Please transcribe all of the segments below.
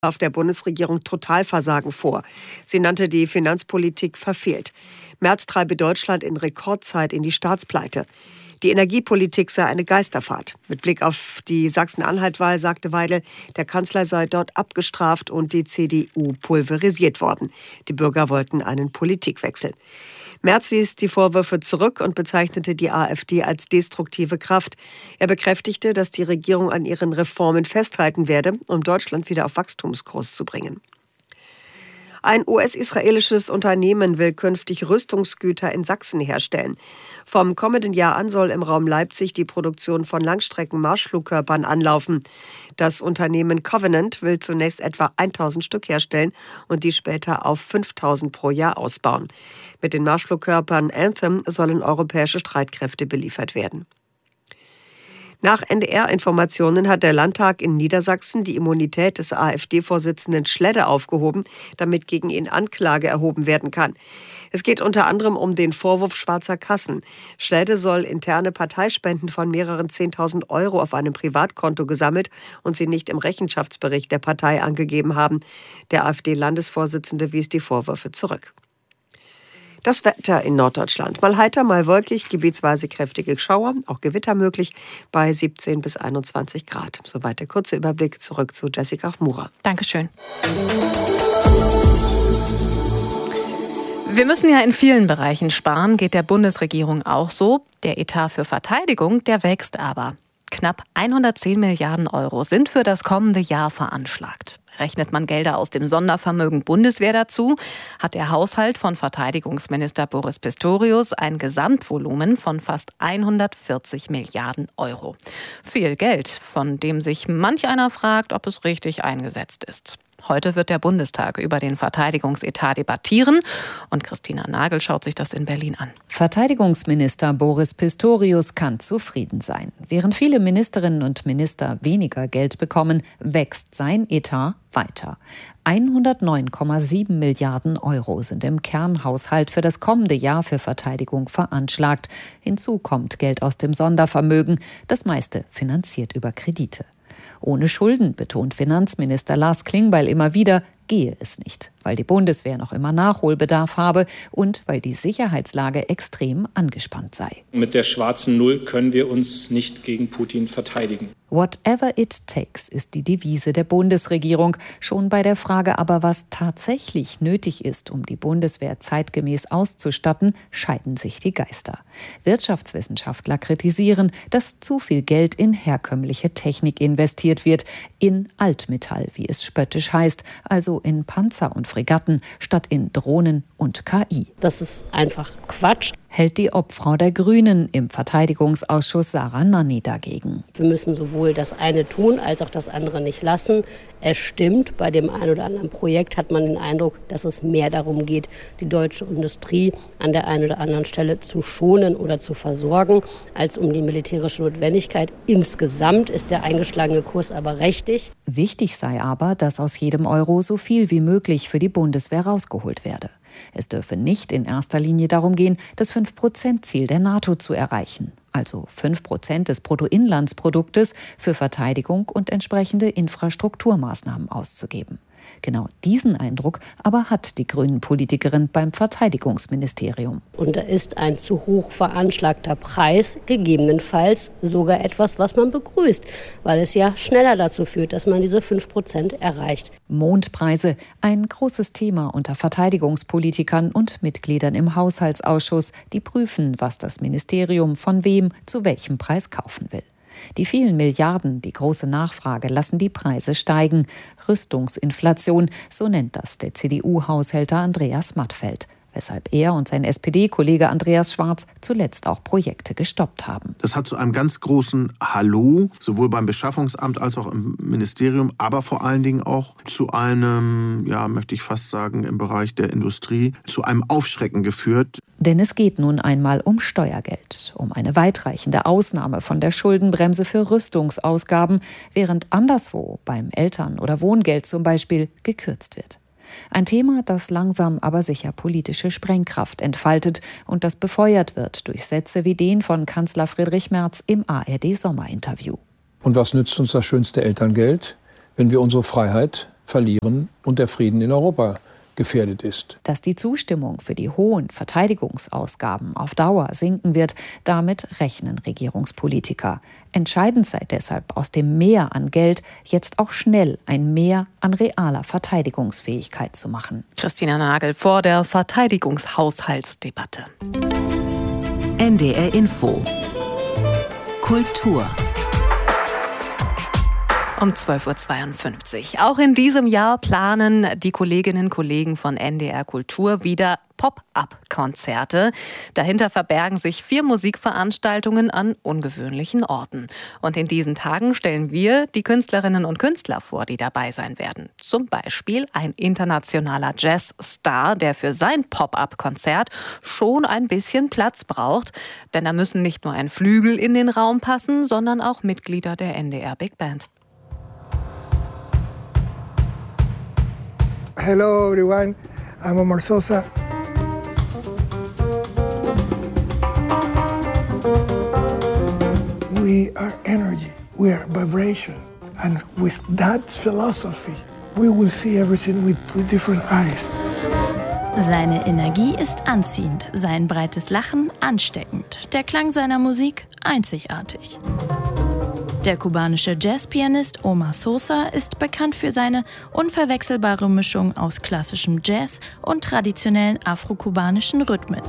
Auf der Bundesregierung Totalversagen vor. Sie nannte die Finanzpolitik verfehlt. Merz treibe Deutschland in Rekordzeit in die Staatspleite. Die Energiepolitik sei eine Geisterfahrt. Mit Blick auf die Sachsen-Anhalt-Wahl sagte Weidel, der Kanzler sei dort abgestraft und die CDU pulverisiert worden. Die Bürger wollten einen Politikwechsel. Merz wies die Vorwürfe zurück und bezeichnete die AfD als destruktive Kraft. Er bekräftigte, dass die Regierung an ihren Reformen festhalten werde, um Deutschland wieder auf Wachstumskurs zu bringen. Ein US-israelisches Unternehmen will künftig Rüstungsgüter in Sachsen herstellen. Vom kommenden Jahr an soll im Raum Leipzig die Produktion von Langstrecken-Marschflugkörpern anlaufen. Das Unternehmen Covenant will zunächst etwa 1000 Stück herstellen und die später auf 5000 pro Jahr ausbauen. Mit den Marschflugkörpern Anthem sollen europäische Streitkräfte beliefert werden. Nach NDR-Informationen hat der Landtag in Niedersachsen die Immunität des AfD-Vorsitzenden Schledde aufgehoben, damit gegen ihn Anklage erhoben werden kann. Es geht unter anderem um den Vorwurf schwarzer Kassen. Schledde soll interne Parteispenden von mehreren 10.000 € auf einem Privatkonto gesammelt und sie nicht im Rechenschaftsbericht der Partei angegeben haben. Der AfD-Landesvorsitzende wies die Vorwürfe zurück. Das Wetter in Norddeutschland. Mal heiter, mal wolkig, gebietsweise kräftige Schauer, auch Gewitter möglich bei 17 bis 21 Grad. Soweit der kurze Überblick. Zurück zu Jessica Murer. Dankeschön. Wir müssen ja in vielen Bereichen sparen, geht der Bundesregierung auch so. Der Etat für Verteidigung, der wächst aber. Knapp 110 Milliarden € sind für das kommende Jahr veranschlagt. Rechnet man Gelder aus dem Sondervermögen Bundeswehr dazu, hat der Haushalt von Verteidigungsminister Boris Pistorius ein Gesamtvolumen von fast 140 Milliarden €. Viel Geld, von dem sich manch einer fragt, ob es richtig eingesetzt ist. Heute wird der Bundestag über den Verteidigungsetat debattieren und Christina Nagel schaut sich das in Berlin an. Verteidigungsminister Boris Pistorius kann zufrieden sein. Während viele Ministerinnen und Minister weniger Geld bekommen, wächst sein Etat weiter. 109,7 Milliarden € sind im Kernhaushalt für das kommende Jahr für Verteidigung veranschlagt. Hinzu kommt Geld aus dem Sondervermögen, das meiste finanziert über Kredite. Ohne Schulden, betont Finanzminister Lars Klingbeil immer wieder, gehe es nicht, weil die Bundeswehr noch immer Nachholbedarf habe und weil die Sicherheitslage extrem angespannt sei. Mit der schwarzen Null können wir uns nicht gegen Putin verteidigen. Whatever it takes ist die Devise der Bundesregierung. Schon bei der Frage aber, was tatsächlich nötig ist, um die Bundeswehr zeitgemäß auszustatten, scheiden sich die Geister. Wirtschaftswissenschaftler kritisieren, dass zu viel Geld in herkömmliche Technik investiert wird, in Altmetall, wie es spöttisch heißt, also in Panzer und Fregatten statt in Drohnen und KI. Das ist einfach Quatsch, hält die Obfrau der Grünen im Verteidigungsausschuss Sarah Nanni dagegen. Wir müssen sowohl das eine tun, als auch das andere nicht lassen. Es stimmt, bei dem einen oder anderen Projekt hat man den Eindruck, dass es mehr darum geht, die deutsche Industrie an der einen oder anderen Stelle zu schonen oder zu versorgen, als um die militärische Notwendigkeit. Insgesamt ist der eingeschlagene Kurs aber richtig. Wichtig sei aber, dass aus jedem Euro so viel wie möglich für die Bundeswehr rausgeholt werde. Es dürfe nicht in erster Linie darum gehen, das 5%-Ziel der NATO zu erreichen, also 5% des Bruttoinlandsproduktes für Verteidigung und entsprechende Infrastrukturmaßnahmen auszugeben. Genau diesen Eindruck aber hat die Grünen-Politikerin beim Verteidigungsministerium. Und da ist ein zu hoch veranschlagter Preis gegebenenfalls sogar etwas, was man begrüßt, weil es ja schneller dazu führt, dass man diese 5% erreicht. Mondpreise, ein großes Thema unter Verteidigungspolitikern und Mitgliedern im Haushaltsausschuss, die prüfen, was das Ministerium von wem zu welchem Preis kaufen will. Die vielen Milliarden, die große Nachfrage lassen die Preise steigen. Rüstungsinflation, so nennt das der CDU-Haushälter Andreas Mattfeld. Weshalb er und sein SPD-Kollege Andreas Schwarz zuletzt auch Projekte gestoppt haben. Das hat zu einem ganz großen Hallo, sowohl beim Beschaffungsamt als auch im Ministerium, aber vor allen Dingen auch zu einem, ja, möchte ich fast sagen, im Bereich der Industrie, zu einem Aufschrecken geführt. Denn es geht nun einmal um Steuergeld, um eine weitreichende Ausnahme von der Schuldenbremse für Rüstungsausgaben, während anderswo beim Eltern- oder Wohngeld zum Beispiel gekürzt wird. Ein Thema, das langsam aber sicher politische Sprengkraft entfaltet und das befeuert wird durch Sätze wie den von Kanzler Friedrich Merz im ARD-Sommerinterview. Und was nützt uns das schönste Elterngeld, wenn wir unsere Freiheit verlieren und der Frieden in Europa gefährdet ist. Dass die Zustimmung für die hohen Verteidigungsausgaben auf Dauer sinken wird, damit rechnen Regierungspolitiker. Entscheidend sei deshalb, aus dem Mehr an Geld jetzt auch schnell ein Mehr an realer Verteidigungsfähigkeit zu machen. Christina Nagel vor der Verteidigungshaushaltsdebatte. NDR Info. Kultur. Um 12.52 Uhr. Auch in diesem Jahr planen die Kolleginnen und Kollegen von NDR Kultur wieder Pop-up-Konzerte. Dahinter verbergen sich 4 Musikveranstaltungen an ungewöhnlichen Orten. Und in diesen Tagen stellen wir die Künstlerinnen und Künstler vor, die dabei sein werden. Zum Beispiel ein internationaler Jazzstar, der für sein Pop-up-Konzert schon ein bisschen Platz braucht. Denn da müssen nicht nur ein Flügel in den Raum passen, sondern auch Mitglieder der NDR Big Band. Hello everyone, I'm Omar Sosa. We are energy, we are vibration. And with that philosophy, we will see everything with different eyes. Seine Energie ist anziehend, sein breites Lachen ansteckend, der Klang seiner Musik einzigartig. Der kubanische Jazzpianist Omar Sosa ist bekannt für seine unverwechselbare Mischung aus klassischem Jazz und traditionellen afrokubanischen Rhythmen.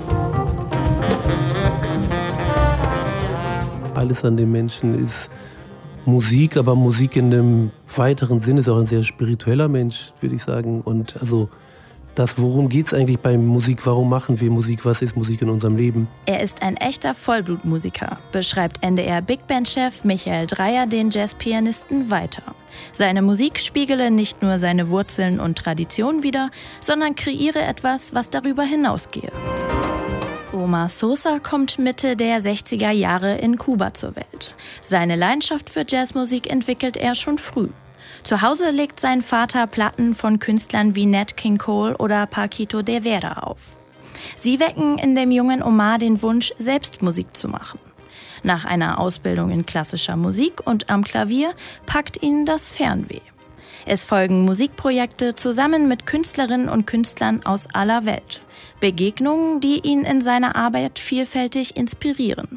Alles an dem Menschen ist Musik, aber Musik in einem weiteren Sinn ist auch ein sehr spiritueller Mensch, würde ich sagen. Und also worum geht es eigentlich bei Musik? Warum machen wir Musik? Was ist Musik in unserem Leben? Er ist ein echter Vollblutmusiker, beschreibt NDR Big Band-Chef Michael Dreyer den Jazzpianisten weiter. Seine Musik spiegele nicht nur seine Wurzeln und Tradition wider, sondern kreiere etwas, was darüber hinausgehe. Omar Sosa kommt Mitte der 60er Jahre in Kuba zur Welt. Seine Leidenschaft für Jazzmusik entwickelt er schon früh. Zu Hause legt sein Vater Platten von Künstlern wie Nat King Cole oder Paquito de Vera auf. Sie wecken in dem jungen Omar den Wunsch, selbst Musik zu machen. Nach einer Ausbildung in klassischer Musik und am Klavier packt ihn das Fernweh. Es folgen Musikprojekte zusammen mit Künstlerinnen und Künstlern aus aller Welt. Begegnungen, die ihn in seiner Arbeit vielfältig inspirieren.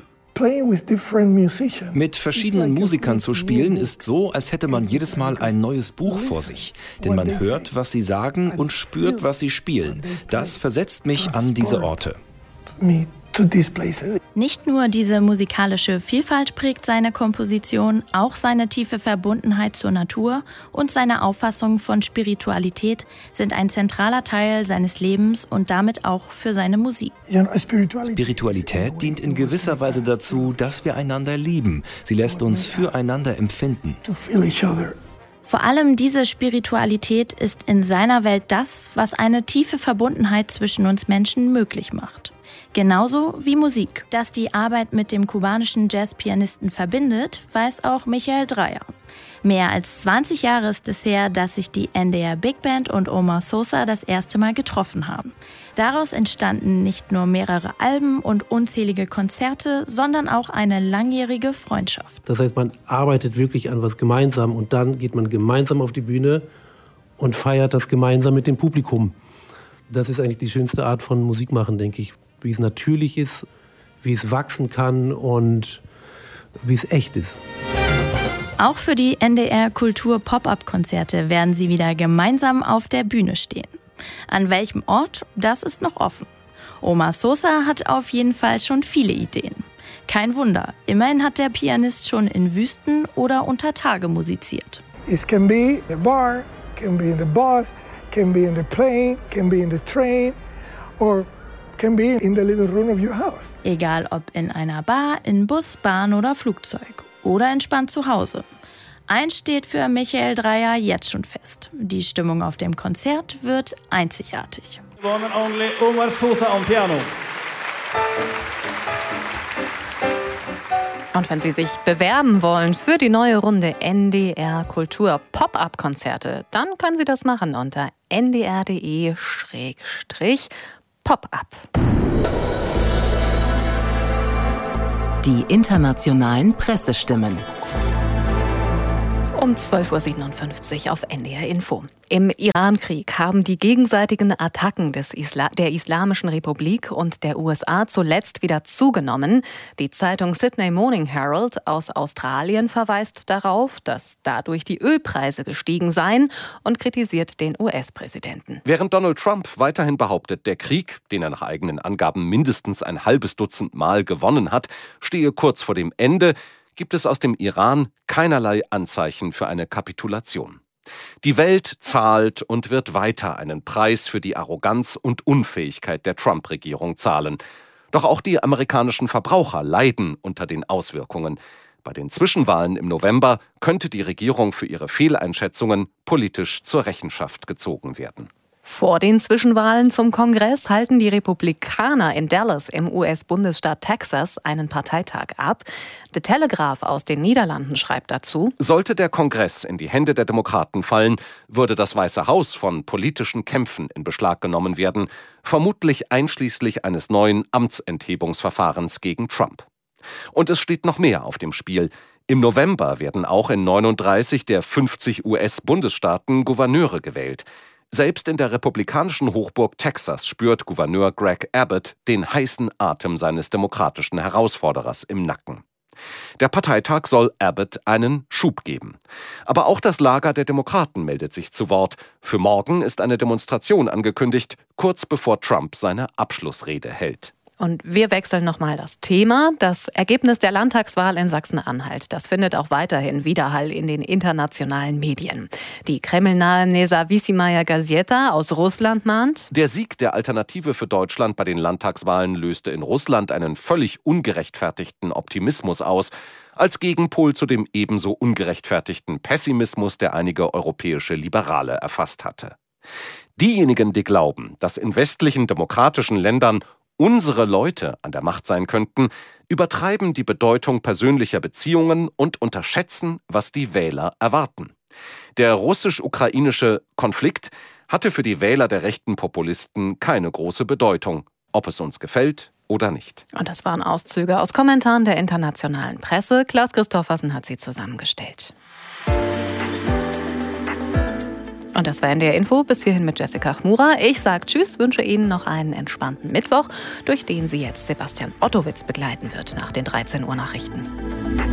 Mit verschiedenen Musikern zu spielen ist so, als hätte man jedes Mal ein neues Buch vor sich. Denn man hört, was sie sagen und spürt, was sie spielen. Das versetzt mich an diese Orte. Nicht nur diese musikalische Vielfalt prägt seine Komposition, auch seine tiefe Verbundenheit zur Natur und seine Auffassung von Spiritualität sind ein zentraler Teil seines Lebens und damit auch für seine Musik. Spiritualität dient in gewisser Weise dazu, dass wir einander lieben. Sie lässt uns füreinander empfinden. Vor allem diese Spiritualität ist in seiner Welt das, was eine tiefe Verbundenheit zwischen uns Menschen möglich macht. Genauso wie Musik. Dass die Arbeit mit dem kubanischen Jazzpianisten verbindet, weiß auch Michael Dreyer. Mehr als 20 Jahre ist es her, dass sich die NDR Big Band und Omar Sosa das erste Mal getroffen haben. Daraus entstanden nicht nur mehrere Alben und unzählige Konzerte, sondern auch eine langjährige Freundschaft. Das heißt, man arbeitet wirklich an was gemeinsam und dann geht man gemeinsam auf die Bühne und feiert das gemeinsam mit dem Publikum. Das ist eigentlich die schönste Art von Musik machen, denke ich. Wie es natürlich ist, wie es wachsen kann und wie es echt ist. Auch für die NDR Kultur Pop-up-Konzerte werden sie wieder gemeinsam auf der Bühne stehen. An welchem Ort, das ist noch offen. Omar Sosa hat auf jeden Fall schon viele Ideen. Kein Wunder, immerhin hat der Pianist schon in Wüsten oder unter Tage musiziert. It can be the bar, can be in the bus, can be in the plane, can be in the train or can be in the living room of your house. Egal ob in einer Bar, in Bus, Bahn oder Flugzeug oder entspannt zu Hause. Eins steht für Michael Dreyer jetzt schon fest. Die Stimmung auf dem Konzert wird einzigartig. One and only Omar Sosa on piano. Und wenn Sie sich bewerben wollen für die neue Runde NDR Kultur Pop-up-Konzerte, dann können Sie das machen unter ndr.de/Pop-up. Die internationalen Pressestimmen. Um 12.57 Uhr auf NDR Info. Im Irankrieg haben die gegenseitigen Attacken der Islamischen Republik und der USA zuletzt wieder zugenommen. Die Zeitung Sydney Morning Herald aus Australien verweist darauf, dass dadurch die Ölpreise gestiegen seien und kritisiert den US-Präsidenten. Während Donald Trump weiterhin behauptet, der Krieg, den er nach eigenen Angaben mindestens ein halbes Dutzend Mal gewonnen hat, stehe kurz vor dem Ende, gibt es aus dem Iran keinerlei Anzeichen für eine Kapitulation. Die Welt zahlt und wird weiter einen Preis für die Arroganz und Unfähigkeit der Trump-Regierung zahlen. Doch auch die amerikanischen Verbraucher leiden unter den Auswirkungen. Bei den Zwischenwahlen im November könnte die Regierung für ihre Fehleinschätzungen politisch zur Rechenschaft gezogen werden. Vor den Zwischenwahlen zum Kongress halten die Republikaner in Dallas im US-Bundesstaat Texas einen Parteitag ab. The Telegraph aus den Niederlanden schreibt dazu: Sollte der Kongress in die Hände der Demokraten fallen, würde das Weiße Haus von politischen Kämpfen in Beschlag genommen werden, vermutlich einschließlich eines neuen Amtsenthebungsverfahrens gegen Trump. Und es steht noch mehr auf dem Spiel. Im November werden auch in 39 der 50 US-Bundesstaaten Gouverneure gewählt. Selbst in der republikanischen Hochburg Texas spürt Gouverneur Greg Abbott den heißen Atem seines demokratischen Herausforderers im Nacken. Der Parteitag soll Abbott einen Schub geben. Aber auch das Lager der Demokraten meldet sich zu Wort. Für morgen ist eine Demonstration angekündigt, kurz bevor Trump seine Abschlussrede hält. Und wir wechseln nochmal das Thema. Das Ergebnis der Landtagswahl in Sachsen-Anhalt, das findet auch weiterhin Widerhall in den internationalen Medien. Die kremlnahe Nezawissimaya Gazeta aus Russland mahnt: Der Sieg der Alternative für Deutschland bei den Landtagswahlen löste in Russland einen völlig ungerechtfertigten Optimismus aus, als Gegenpol zu dem ebenso ungerechtfertigten Pessimismus, der einige europäische Liberale erfasst hatte. Diejenigen, die glauben, dass in westlichen demokratischen Ländern unsere Leute an der Macht sein könnten, übertreiben die Bedeutung persönlicher Beziehungen und unterschätzen, was die Wähler erwarten. Der russisch-ukrainische Konflikt hatte für die Wähler der rechten Populisten keine große Bedeutung, ob es uns gefällt oder nicht. Und das waren Auszüge aus Kommentaren der internationalen Presse. Klaus Christoffersen hat sie zusammengestellt. Und das war NDR Info. Bis hierhin mit Jessica Chmura. Ich sage Tschüss, wünsche Ihnen noch einen entspannten Mittwoch, durch den Sie jetzt Sebastian Ottowitz begleiten wird nach den 13 Uhr Nachrichten.